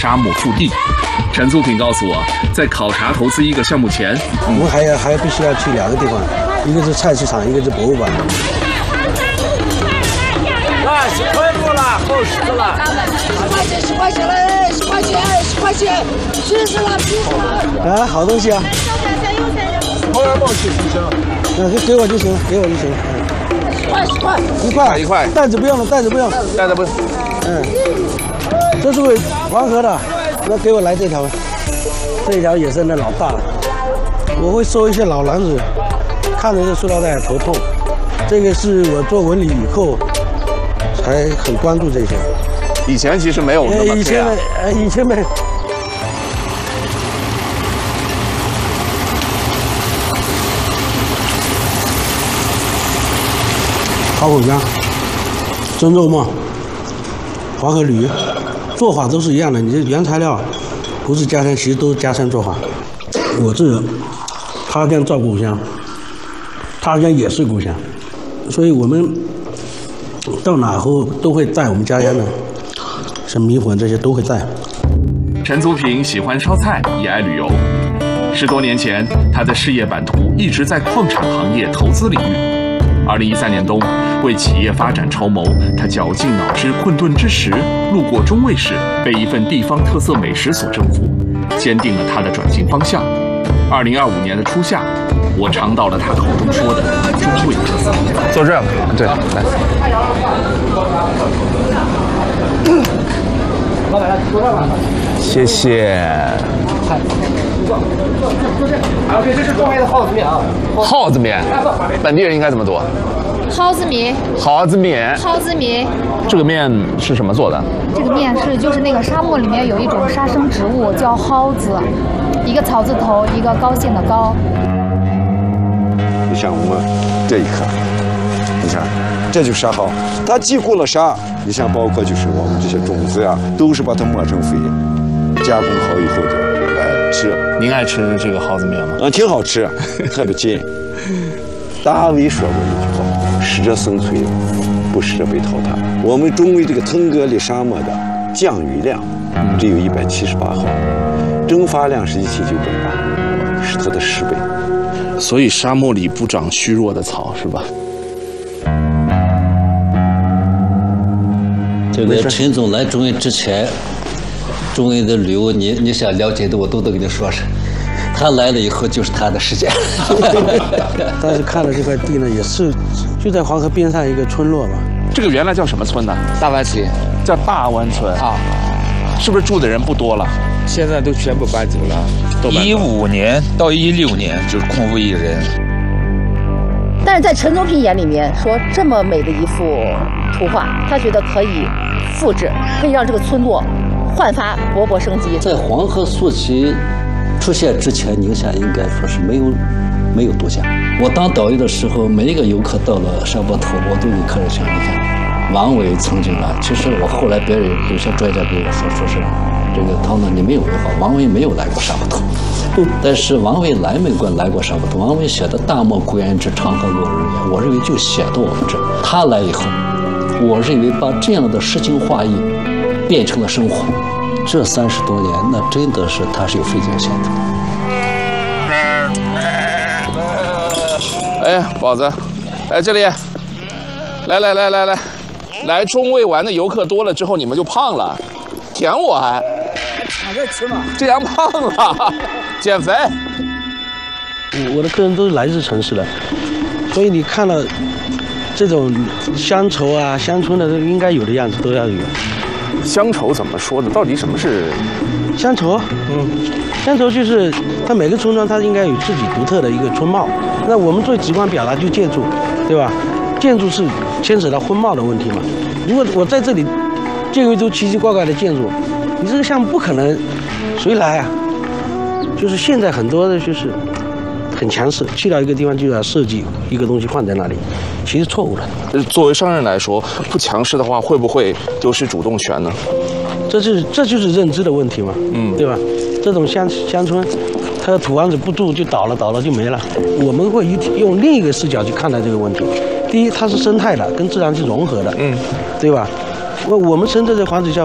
沙漠腹地。陈祖品告诉我，在考察投资一个项目前， 我们还必须要去2个地方，一个是菜市场，一个是博物馆。 啊，10块多了，好10个了。10块钱了，10块钱，10块钱，70了，70了。 啊，好东西啊！ 好点冒气行。 给我就行，给我就行。10块 1块， 袋子不用了，袋子不用， 袋子不。 这是为黄河的，那给我来这条吧。这条也是那老大了，我会收一些老篮子，看着这塑料袋头痛。这个是我做文旅以后才很关注这些。 以前其实没有那么以前没。烤口香、蒸肉末、黄河驴，做法都是一样的。你这原材料不是家乡，其实都是家乡做法。我这他乡照故乡，他乡也是故乡，所以我们到哪后都会带我们家乡的，像米粉这些都会带。 陈祖品喜欢烧菜，也爱旅游。10多年前，他的事业版图一直在矿产行业投资领域。2013年冬，为企业发展筹谋，他绞尽脑汁混沌之时，路过中卫市，被一份地方特色美食所征服，坚定了他的转型方向。2025年的初夏，我尝到了他口中说的中卫特色。 坐这儿，对，来。谢谢。 这是中卫的耗子面啊。 耗子面，本地人应该怎么读？ 蒿子米。 蒿子面。 蒿子米。 这个面是什么做的？ 这个面就是那个沙漠里面有一种沙生植物叫蒿子，一个草字头，一个高兴的高。 你像我们这一颗，你看，这就是沙蒿，它既顾了沙，你像包括就是我们这些种子呀，都是把它磨成粉，加工好以后就来吃。 您爱吃这个蒿子面吗？ 挺好吃，特别劲。大卫说过一句话：“适者生存，不适者被淘汰。”我们中卫这个腾格里沙漠的降雨量只有178毫，蒸发量是1798，是它的10倍。 所以沙漠里不长虚弱的草，是吧？ 这个陈总来中卫之前，中卫的旅游你想了解的我都跟你说是。他来了以后就是他的时间。 但是看了这块地呢，也是就在黄河边上一个村落吧。 这个原来叫什么村呢？ 大湾村， 叫大湾村啊。 是不是住的人不多了？ 现在都全部搬走了。15年到16年就是空无一人。 但是在陈总品眼里面，说这么美的一幅图画，他觉得可以复制，可以让这个村落焕发勃勃生机。 在黄河溯溪出现之前，宁夏应该说是没有渡江。我当导游的时候，每一个游客到了沙坡头，我都给客人讲，你看，王维曾经啊，其实我后来别人有些专家跟我说是这个唐总你没有文化，王维没有来过沙坡头。但是王维来没来过沙坡头，王维写的大漠孤烟直，长河落日圆，我认为就写到我们这。他来以后，我认为把这样的诗情画意变成了生活。这30多年，那真的是他是有费尽心的。 哎，宝子，来这里，来中卫玩的游客多了之后，你们就胖了，舔我还？ 我在吃嘛。 这样胖了，减肥。 我的客人都是来自城市的，所以你看了这种乡愁啊、乡村的应该有的样子都要有。 乡愁怎么说呢？到底什么是乡愁？乡愁就是它每个村庄它应该有自己独特的一个村貌。那我们最直观表达就建筑，对吧？建筑是牵扯到风貌的问题嘛。如果我在这里建一座奇奇怪怪的建筑，你这个项目不可能谁来啊？就是现在很多的就是很强势，去到一个地方就要设计一个东西放在那里，其实错误的。 作为商人来说，不强势的话，会不会丢失主动权呢？ 这就是认知的问题嘛，对吧？这种乡村，它的土房子不住就倒了就没了。我们会用另一个视角去看待这个问题。第一，它是生态的，跟自然是融合的，对吧？我们深圳的房子叫